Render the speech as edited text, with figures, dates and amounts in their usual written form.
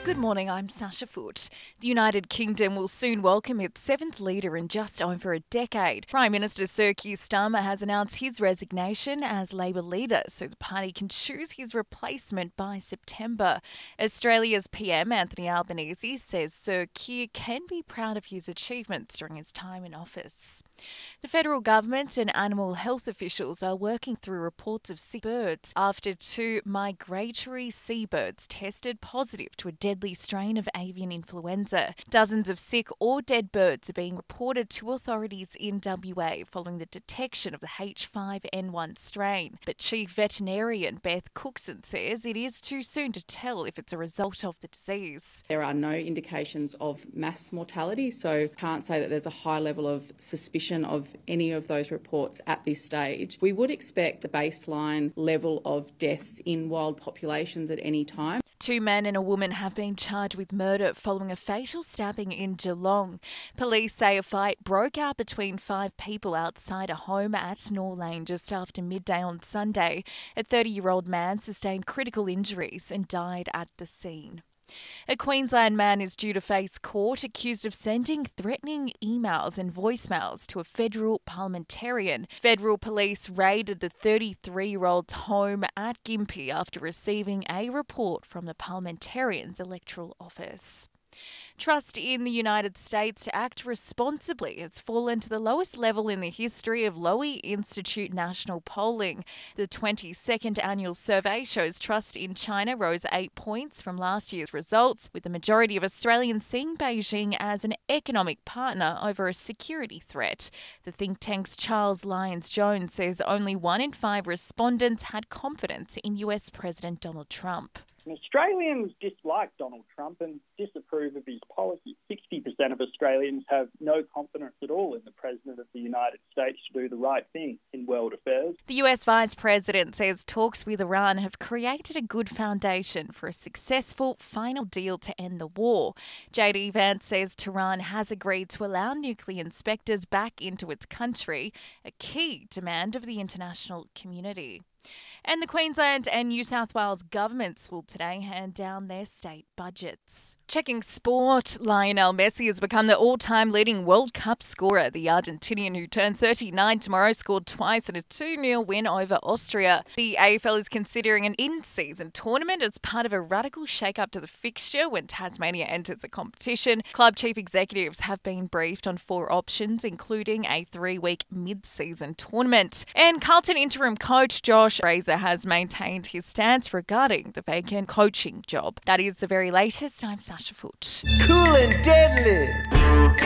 Good morning, I'm Sasha Foote. The United Kingdom will soon welcome its seventh leader in just over a decade. Prime Minister Sir Keir Starmer has announced his resignation as Labor leader so the party can choose his replacement by September. Australia's PM Anthony Albanese says Sir Keir can be proud of his achievements during his time in office. The federal government and animal health officials are working through reports of sick birds after two migratory seabirds tested positive to a deadly strain of avian influenza. Dozens of sick or dead birds are being reported to authorities in WA following the detection of the H5N1 strain. But Chief Veterinarian Beth Cookson says it is too soon to tell if it's a result of the disease. There are no indications of mass mortality, so can't say that there's a high level of suspicion of any of those reports at this stage. We would expect a baseline level of deaths in wild populations at any time. Two men and a woman have been charged with murder following a fatal stabbing in Geelong. Police say a fight broke out between five people outside a home at Nor Lane just after midday on Sunday. A 30-year-old man sustained critical injuries and died at the scene. A Queensland man is due to face court accused of sending threatening emails and voicemails to a federal parliamentarian. Federal police raided the 33-year-old's home at Gympie after receiving a report from the parliamentarian's electoral office. Trust in the United States to act responsibly has fallen to the lowest level in the history of Lowy Institute national polling. The 22nd annual survey shows trust in China rose 8 points from last year's results, with the majority of Australians seeing Beijing as an economic partner over a security threat. The think tank's Charles Lyons-Jones says only 1 in 5 respondents had confidence in US President Donald Trump. Australians dislike Donald Trump and disapprove of his policy. 60% of Australians have no confidence at all in the President of the United States to do the right thing in world affairs. The US Vice President says talks with Iran have created a good foundation for a successful final deal to end the war. JD Vance says Tehran has agreed to allow nuclear inspectors back into its country, a key demand of the international community. And the Queensland and New South Wales governments will today hand down their state budgets. Checking sport, Lionel Messi has become the all-time leading World Cup scorer. The Argentinian, who turned 39 tomorrow, scored twice in a 2-0 win over Austria. The AFL is considering an in-season tournament as part of a radical shake-up to the fixture when Tasmania enters the competition. Club chief executives have been briefed on 4 options, including a 3-week mid-season tournament. And Carlton interim coach Josh Fraser has maintained his stance regarding the vacant coaching job. That is the very latest. I'm Sasha Foote. Cool and deadly.